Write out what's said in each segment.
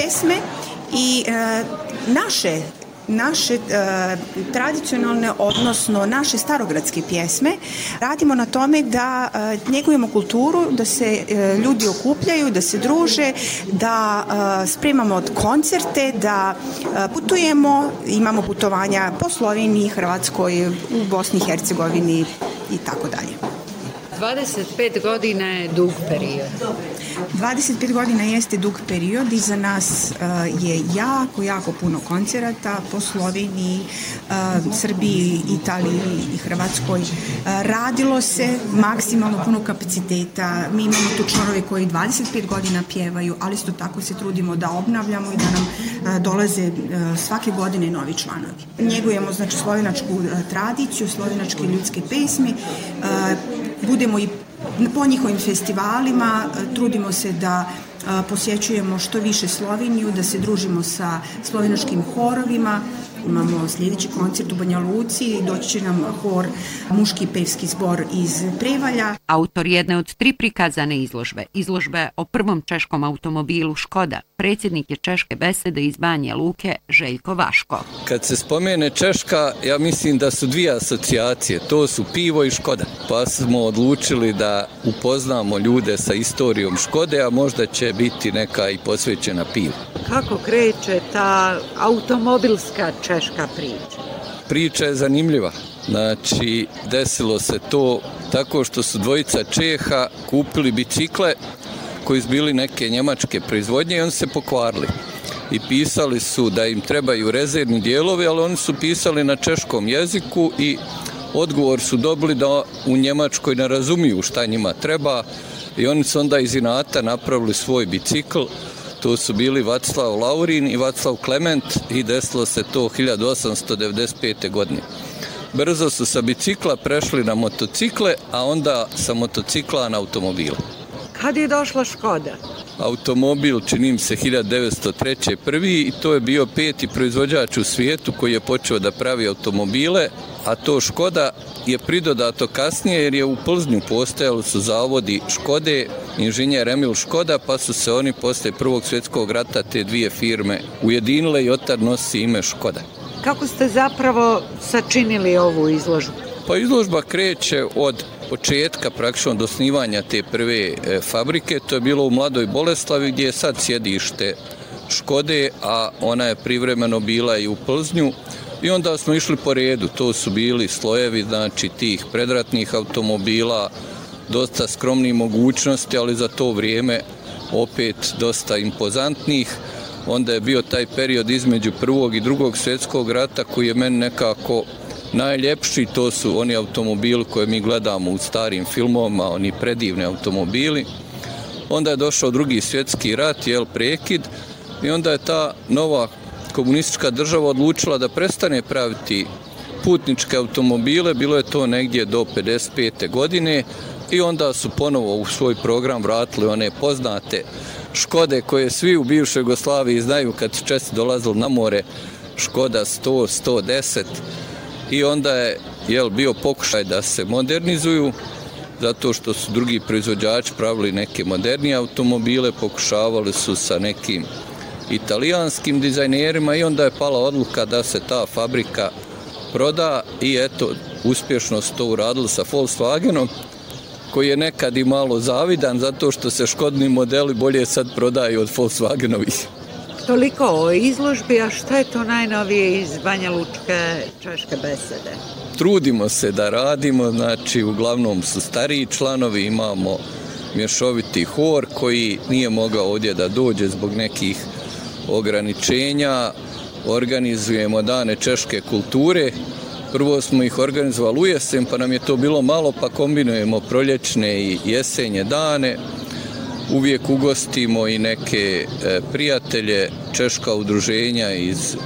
pjesme i naše tradicionalne, odnosno naše starogradske pjesme. Radimo na tome da njegujemo kulturu, da se ljudi okupljaju, da se druže, da spremamo koncerte, da putujemo, imamo putovanja po Sloveniji, Hrvatskoj, u Bosni i Hercegovini i tako dalje. 25 godina je dug period. 25 godina jeste dug period i za nas je jako puno koncerata po Sloveniji, Srbiji, Italiji i Hrvatskoj. Radilo se maksimalno puno kapaciteta. Mi imamo tu članove koji 25 godina pjevaju, ali isto tako se trudimo da obnavljamo i da nam dolaze svake godine novi članovi. Njegujemo znači slovenačku tradiciju, slovenačke ljudske pesmi, budemo i po njihovim festivalima, trudimo se da posjećujemo što više Sloveniju, da se družimo sa slovenačkim horovima. Imamo sljedeći koncert u Banja Luci, doći će nam hor muški pevski zbor iz Prevalja. Autor jedne od 3 prikazane izložbe o prvom češkom automobilu Škoda, predsjednik je Češke besede iz Banja Luke Željko Vaško. Kad se spomene Češka, ja mislim da su 2 asocijacije, to su pivo i Škoda. Pa smo odlučili da upoznamo ljude sa istorijom Škode, a možda će biti neka i posvećena pivu. Kako kreće ta automobilska češka priča? Priča je zanimljiva. Znači, desilo se to tako što su dvojica Čeha kupili bicikle koji su bili neke njemačke proizvodnje i oni se pokvarili. I pisali su da im trebaju rezervni dijelovi, ali oni su pisali na češkom jeziku i odgovor su dobili da u Njemačkoj ne razumiju šta njima treba i oni su onda iz inata napravili svoj bicikl. To su bili Vaclav Laurin i Vaclav Klement i desilo se to 1895. godine. Brzo su sa bicikla prešli na motocikle, a onda sa motocikla na automobile. Kad je došla Škoda? Automobil, činim se 1903. prvi i to je bio 5. proizvođač u svijetu koji je počeo da pravi automobile, a to Škoda je pridodato kasnije jer je u Plznju postojali su zavodi Škode, inženjer Emil Škoda, pa su se oni posle Prvog svjetskog rata te 2 firme ujedinile i otad nosi ime Škoda. Kako ste zapravo sačinili ovu izložbu? Pa izložba kreće od početka praktično do osnivanja te prve fabrike. To je bilo u Mladoj Boleslavi gdje je sad sjedište Škode, a ona je privremeno bila i u Plznju. I onda smo išli po redu, to su bili slojevi, znači tih predratnih automobila, dosta skromnih mogućnosti, ali za to vrijeme opet dosta impozantnih. Onda je bio taj period između Prvog i Drugog svjetskog rata koji je meni nekako najljepši, to su oni automobili koje mi gledamo u starim filmovima, oni predivni automobili. Onda je došao Drugi svjetski rat, prekid, i onda je ta nova komunistička država odlučila da prestane praviti putničke automobile, bilo je to negdje do 55. godine i onda su ponovo u svoj program vratili one poznate Škode koje svi u bivšoj Jugoslaviji znaju kad su Česi dolazili na more, Škoda 100, 110 i onda je bio pokušaj da se modernizuju zato što su drugi proizvođači pravili neke modernije automobile, pokušavali su sa nekim italijanskim dizajnerima i onda je pala odluka da se ta fabrika proda i eto, uspješno su to uradili sa Volkswagenom koji je nekad i malo zavidan zato što se Škodni modeli bolje sad prodaju od Volkswagenovih. Toliko o izložbi, a šta je to najnovije iz Banja Lučke Češke besede? Trudimo se da radimo, znači uglavnom su stariji članovi, imamo mješoviti hor koji nije mogao ovdje da dođe zbog nekih ograničenja, organizujemo dane češke kulture. Prvo smo ih organizovali u jesen, pa nam je to bilo malo, pa kombinujemo proljećne i jesenje dane. Uvijek ugostimo i neke prijatelje, češka udruženja iz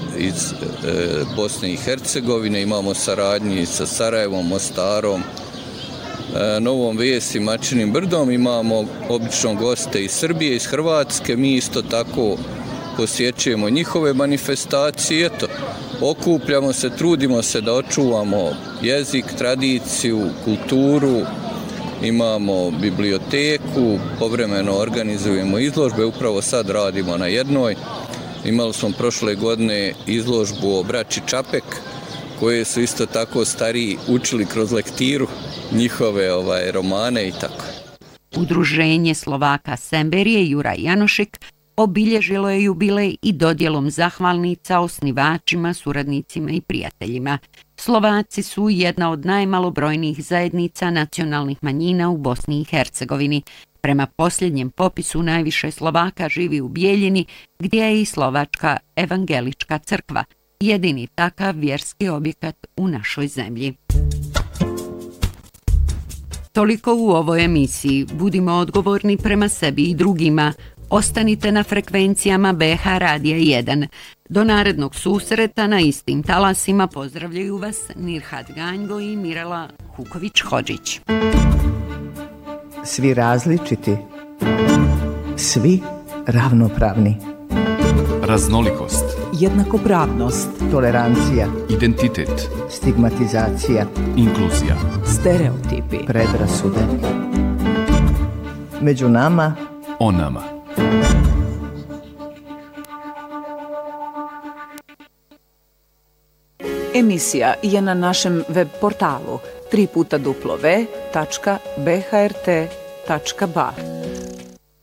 Bosne i Hercegovine, imamo saradnji sa Sarajevom, Mostarom, Novom Ves i Mačinim Brdom, imamo obično goste iz Srbije, iz Hrvatske, mi isto tako posjećujemo njihove manifestacije, eto, okupljamo se, trudimo se da očuvamo jezik, tradiciju, kulturu imamo biblioteku, povremeno organizujemo izložbe, upravo sad radimo na jednoj. Imali smo prošle godine izložbu o braći Čapek, koje su isto tako stariji učili kroz lektiru njihove romane i tako. Udruženje Slovaka Semberije Juraj Janošik obilježilo je jubilej i dodjelom zahvalnica osnivačima, suradnicima i prijateljima. Slovaci su jedna od najmalobrojnijih zajednica nacionalnih manjina u Bosni i Hercegovini. Prema posljednjem popisu najviše Slovaka živi u Bijeljini, gdje je i Slovačka evangelička crkva, jedini takav vjerski objekat u našoj zemlji. Toliko u ovoj emisiji. Budimo odgovorni prema sebi i drugima. Ostanite na frekvencijama BH Radija 1. Do narednog susreta na istim talasima pozdravljaju vas Nirhat Ganjgo i Mirela Huković-Hodžić. Svi različiti, svi ravnopravni. Raznolikost, jednakopravnost, tolerancija, identitet, stigmatizacija, inkluzija, stereotipi, predrasude. Među nama, o nama. Emisija je na našem web portalu www.bhrt.bar.